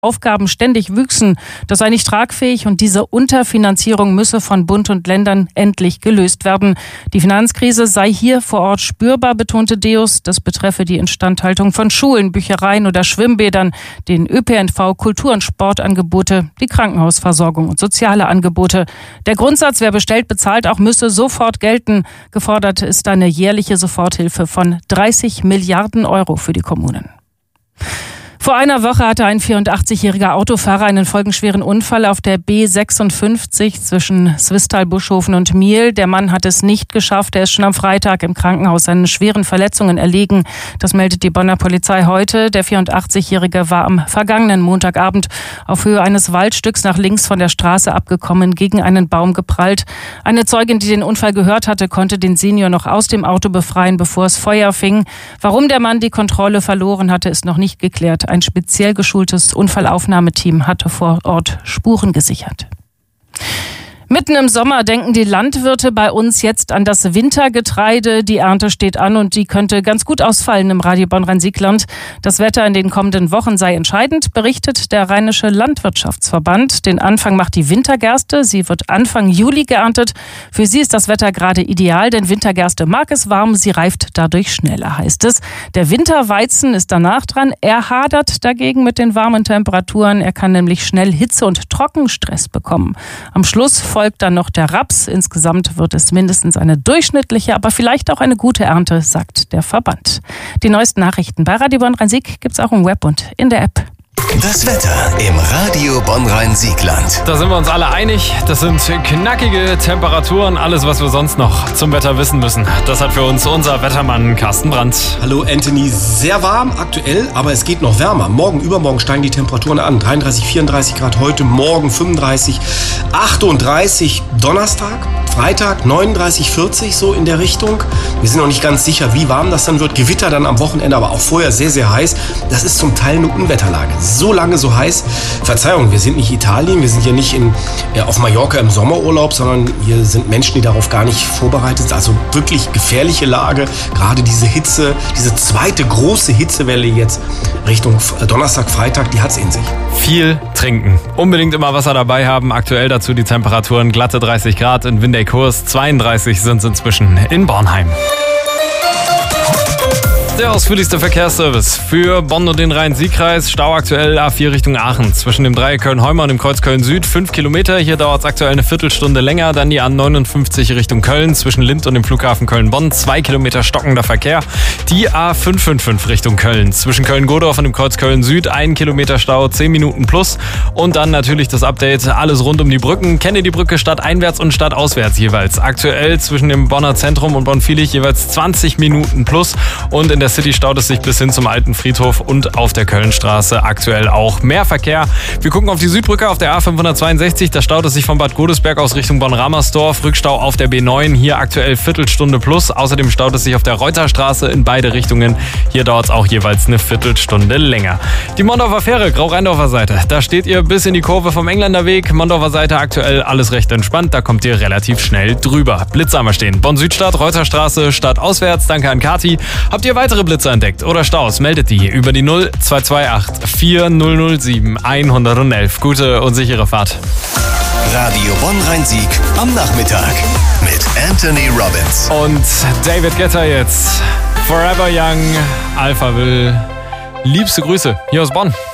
Aufgaben ständig wüchsen. Das sei nicht tragfähig und diese Unterfinanzierung müsse von Bund und Ländern endlich gelöst werden. Die Finanzkrise sei hier vor Ort spürbar, betonte Deus. Das betreffe die Instandhaltung von Schulen, Büchereien oder Schwimmbädern, den ÖPNV, Kultur- und Sportangebote, die Krankenhausversorgung und soziale Angebote. Der Grundsatz, wer bestellt, bezahlt auch, müsse sofort gelten. Gefordert ist eine jährliche Soforthilfe von 30 Milliarden Euro für die Kommunen. Vor einer Woche hatte ein 84-jähriger Autofahrer einen folgenschweren Unfall auf der B56 zwischen Swisttal-Buschhofen und Miel. Der Mann hat es nicht geschafft. Er ist schon am Freitag im Krankenhaus seinen schweren Verletzungen erlegen. Das meldet die Bonner Polizei heute. Der 84-jährige war am vergangenen Montagabend auf Höhe eines Waldstücks nach links von der Straße abgekommen, gegen einen Baum geprallt. Eine Zeugin, die den Unfall gehört hatte, konnte den Senior noch aus dem Auto befreien, bevor es Feuer fing. Warum der Mann die Kontrolle verloren hatte, ist noch nicht geklärt. Ein speziell geschultes Unfallaufnahmeteam hatte vor Ort Spuren gesichert. Mitten im Sommer denken die Landwirte bei uns jetzt an das Wintergetreide. Die Ernte steht an und die könnte ganz gut ausfallen im Radio Bonn-Rhein-Sieg-Land. Das Wetter in den kommenden Wochen sei entscheidend, berichtet der Rheinische Landwirtschaftsverband. Den Anfang macht die Wintergerste. Sie wird Anfang Juli geerntet. Für sie ist das Wetter gerade ideal, denn Wintergerste mag es warm, sie reift dadurch schneller, heißt es. Der Winterweizen ist danach dran. Er hadert dagegen mit den warmen Temperaturen. Er kann nämlich schnell Hitze- und Trockenstress bekommen. Am Schluss folgt dann noch der Raps. Insgesamt wird es mindestens eine durchschnittliche, aber vielleicht auch eine gute Ernte, sagt der Verband. Die neuesten Nachrichten bei Radio Bonn-Rhein-Sieg gibt es auch im Web und in der App. Das Wetter im Radio Bonn-Rhein-Sieg-Land. Da sind wir uns alle einig. Das sind knackige Temperaturen. Alles, was wir sonst noch zum Wetter wissen müssen. Das hat für uns unser Wettermann Carsten Brandt. Hallo Anthony, sehr warm aktuell, aber es geht noch wärmer. Morgen, übermorgen steigen die Temperaturen an. 33, 34 Grad heute, morgen 35, 38 Donnerstag, Freitag 39, 40 so in der Richtung. Wir sind noch nicht ganz sicher, wie warm das dann wird. Gewitter dann am Wochenende, aber auch vorher sehr, sehr heiß. Das ist zum Teil eine Unwetterlage. So lange so heiß. Verzeihung, wir sind nicht Italien, wir sind hier nicht auf Mallorca im Sommerurlaub, sondern hier sind Menschen, die darauf gar nicht vorbereitet sind. Also wirklich gefährliche Lage. Gerade diese Hitze, diese zweite große Hitzewelle jetzt Richtung Donnerstag, Freitag, die hat's in sich. Viel trinken. Unbedingt immer Wasser dabei haben. Aktuell dazu die Temperaturen glatte 30 Grad in Windeck-Hurst. 32 sind es inzwischen in Bornheim. Der ausführlichste Verkehrsservice für Bonn und den Rhein-Sieg-Kreis. Stau aktuell A4 Richtung Aachen. Zwischen dem Dreieck Köln-Heumer und dem Kreuz Köln-Süd 5 Kilometer. Hier dauert es aktuell eine Viertelstunde länger. Dann die A59 Richtung Köln. Zwischen Lindt und dem Flughafen Köln-Bonn 2 Kilometer stockender Verkehr. Die A555 Richtung Köln. Zwischen Köln-Godorf und dem Kreuz Köln-Süd 1 Kilometer Stau, 10 Minuten plus. Und dann natürlich das Update. Alles rund um die Brücken. Kenne die Brücke stadteinwärts und stadtauswärts jeweils. Aktuell zwischen dem Bonner Zentrum und Bonn-Viehlich jeweils 20 Minuten plus. Und in der City staut es sich bis hin zum Alten Friedhof und auf der Kölnstraße aktuell auch mehr Verkehr. Wir gucken auf die Südbrücke auf der A562. Da staut es sich von Bad Godesberg aus Richtung Bonn-Ramersdorf. Rückstau auf der B9. Hier aktuell Viertelstunde plus. Außerdem staut es sich auf der Reuterstraße in beide Richtungen. Hier dauert es auch jeweils eine Viertelstunde länger. Die Mondorfer Fähre, Grau-Rheindorfer Seite. Da steht ihr bis in die Kurve vom Engländerweg. Mondorfer Seite aktuell alles recht entspannt. Da kommt ihr relativ schnell drüber. Blitze haben wir stehen. Bonn-Südstadt, Reuterstraße, stadtauswärts. Danke an Kati. Habt ihr weitere Blitze entdeckt oder Staus? Meldet die über die 0228 4007 111. Gute und sichere Fahrt. Radio Bonn-Rhein-Sieg am Nachmittag mit Anthony Robbins. Und David Guetta jetzt. Forever Young, Alphaville. Liebste Grüße hier aus Bonn.